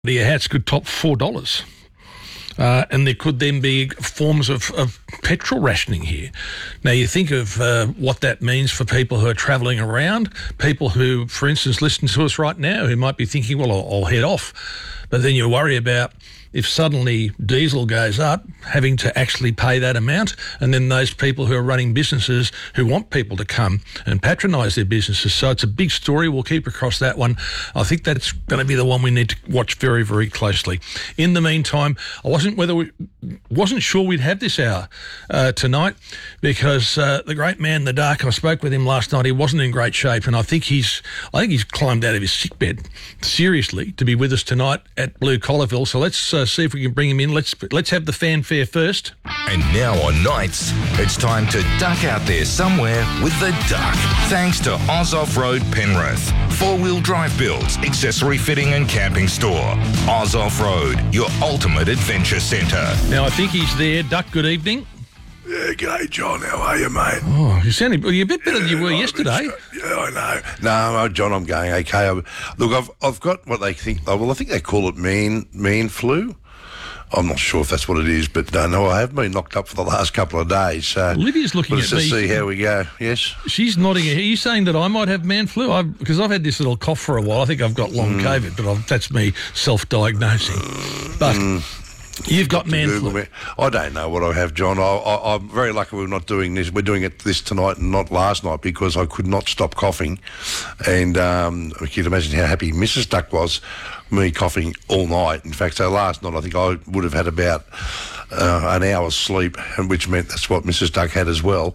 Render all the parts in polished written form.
your hats could top $4. And there could then be forms of petrol rationing here. Now, you think of what that means for people who are travelling around, people who, for instance, listen to us right now, who might be thinking, well, I'll head off. But then you worry about if suddenly diesel goes up, having to actually pay that amount, and then those people who are running businesses who want people to come and patronise their businesses. So it's a big story. We'll keep across that one. I think that's going to be the one we need to watch very, very closely. In the meantime, I wasn't sure we'd have this hour tonight because the great man, the Dark, I spoke with him last night. He wasn't in great shape, and I think he's climbed out of his sickbed seriously to be with us tonight at Blue Collarville. So let's see if we can bring him in. Let's have the fanfare first. And now on Nights, it's time to duck out there somewhere with the Duck. Thanks to Oz Off-Road Penrith. Four-wheel drive builds, accessory fitting and camping store. Oz Off-Road, your ultimate adventure centre. Now, I think he's there. Duck, good evening. Yeah, g'day, John. How are you, mate? Oh, you're a bit better than you were yesterday. Yeah, I know. No, John, I'm going okay. Look, I've got what they think. Well, I think they call it man flu. I'm not sure if that's what it is, but no, I have been knocked up for the last couple of days. So Livy's looking at me. Let's just see how we go. Yes. She's nodding. Are you saying that I might have man flu? Because I've had this little cough for a while. I think I've got long COVID, but that's me self-diagnosing. But you've got man flu. Me. I don't know what I have, John. I'm very lucky we're not doing this. We're doing this tonight and not last night because I could not stop coughing. And you can imagine how happy Mrs. Duck was, me coughing all night. In fact, so last night I think I would have had about an hour's sleep, which meant that's what Mrs. Duck had as well.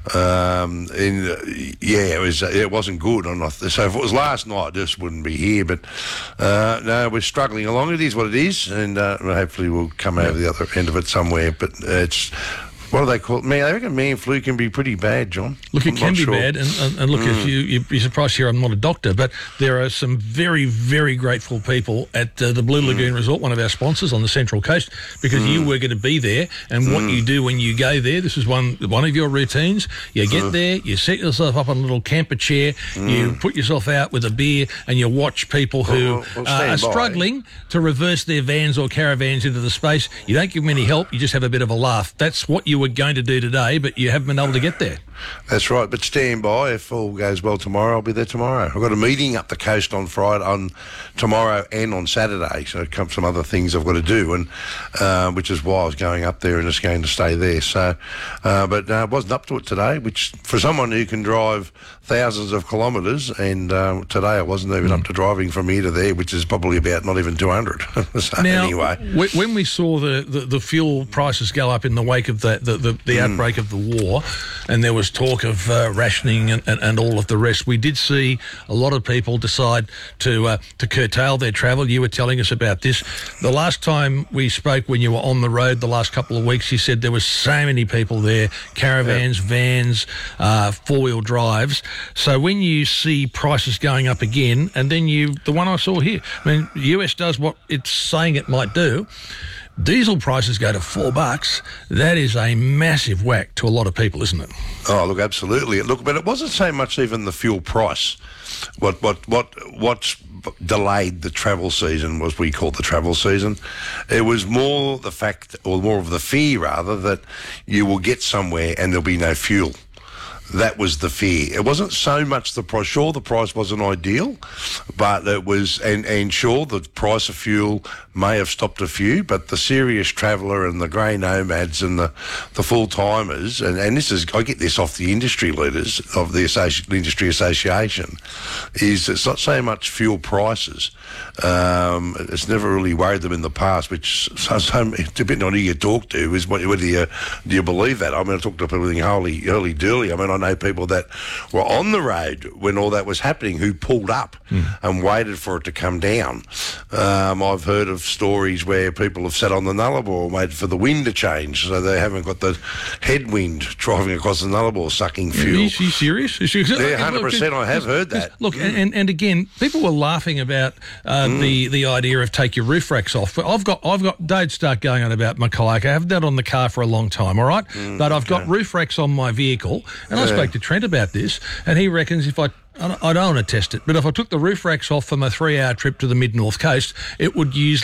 It wasn't good. So if it was last night, I just wouldn't be here. But no, we're struggling along. It is what it is, and hopefully we'll come over the other end of it somewhere. But it's... What do they call it? Man, I reckon man flu can be pretty bad, John. Look, it can be bad. And look, if you'd be surprised here, I'm not a doctor, but there are some very, very grateful people at the Blue Lagoon Resort, one of our sponsors on the Central Coast, because you were going to be there. And what you do when you go there, this is one of your routines. You get there, you set yourself up on a little camper chair, you put yourself out with a beer, and you watch people who are struggling to reverse their vans or caravans into the space. You don't give them any help. You just have a bit of a laugh. That's what you were going to do today, but you haven't been able to get there. That's right, but stand by. If all goes well tomorrow, I'll be there tomorrow. I've got a meeting up the coast on tomorrow and on Saturday, so some other things I've got to do, and which is why I was going up there and just going to stay there. So, but I wasn't up to it today, which for someone who can drive thousands of kilometres, and today I wasn't even up to driving from here to there, which is probably about not even 200. So now, anyway, when we saw the fuel prices go up in the wake of the outbreak of the war, and there was talk of rationing and all of the rest, we did see a lot of people decide to curtail their travel. You were telling us about this. The last time we spoke, when you were on the road the last couple of weeks, you said there were so many people there, caravans, vans, four-wheel drives. So when you see prices going up again, and then the one I saw here, I mean, the US does what it's saying it might do. Diesel prices go to $4. That is a massive whack to a lot of people, isn't it? Oh, look, absolutely. Look, but it wasn't so much even the fuel price. What's delayed the travel season was we call the travel season. It was more the fact, or more of the fear rather, that you will get somewhere and there'll be no fuel. That was the fear. It wasn't so much the price. Sure, the price wasn't ideal, but it was, and sure, the price of fuel may have stopped a few, but the serious traveller and the grey nomads and the full-timers, and this is, I get this off the industry leaders of the Industry Association, is it's not so much fuel prices. It's never really worried them in the past, which, depending on who you talk to, is whether do you believe that? I mean, I talk to people in holy durly. I mean, I know people that were on the road when all that was happening who pulled up and waited for it to come down. I've heard of stories where people have sat on the Nullarbor and waited for the wind to change, so they haven't got the headwind driving across the Nullarbor sucking fuel. Is she serious? Yeah, 100%. I have heard that. Look, and again, people were laughing about the idea of take your roof racks off. But I've got don't start going on about my kayak. I haven't done that on the car for a long time, all right? But I've got roof racks on my vehicle, and I spoke to Trent about this, and he reckons I don't want to test it, but if I took the roof racks off for my 3-hour trip to the mid-north coast, it would use